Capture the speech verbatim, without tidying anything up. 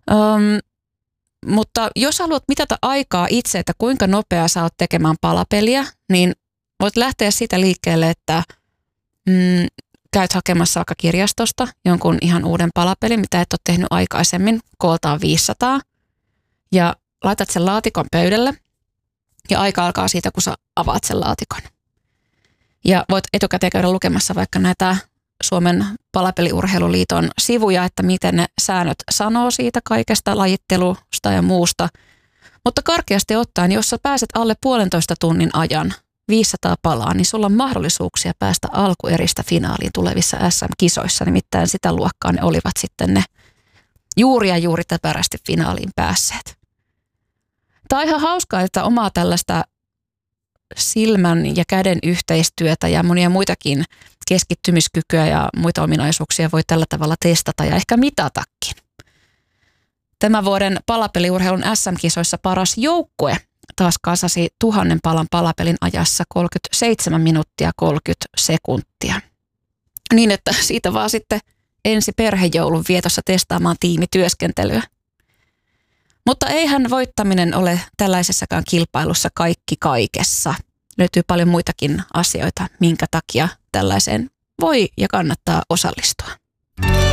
Öm, mutta jos haluat mitata aikaa itse, että kuinka nopea sä oot tekemään palapeliä, niin voit lähteä siitä liikkeelle, että mm, käyt hakemassa vaikka kirjastosta jonkun ihan uuden palapelin, mitä et ole tehnyt aikaisemmin, kooltaan viisisataa, ja laitat sen laatikon pöydälle, ja aika alkaa siitä, kun sä avaat sen laatikon. Ja voit etukäteen käydä lukemassa vaikka näitä Suomen palapeliurheiluliiton sivuja, että miten ne säännöt sanoo siitä kaikesta lajittelusta ja muusta. Mutta karkeasti ottaen, jos sä pääset alle puolentoista tunnin ajan viisisataa palaa, niin sulla on mahdollisuuksia päästä alkueristä finaaliin tulevissa S M-kisoissa. Nimittäin sitä luokkaa ne olivat sitten ne juuri ja juuri täpärästi finaaliin päässeet. Tämä on ihan hauskaa, että omaa tällaista silmän ja käden yhteistyötä ja monia muitakin keskittymiskykyä ja muita ominaisuuksia voi tällä tavalla testata ja ehkä mitatakin. Tämän vuoden palapeliurheilun S M-kisoissa paras joukkue taas kasasi tuhannen palan palapelin ajassa kolmekymmentäseitsemän minuuttia kolmekymmentä sekuntia. Niin, että siitä vaan sitten ensi perhejoulun vietossa testaamaan tiimityöskentelyä. Mutta eihän voittaminen ole tällaisessakaan kilpailussa kaikki kaikessa. Löytyy paljon muitakin asioita, minkä takia tällaiseen voi ja kannattaa osallistua.